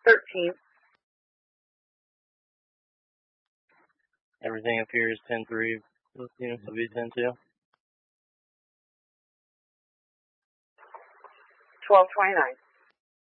13th. Everything appears 10-3. Those units will be 10-2. 1229.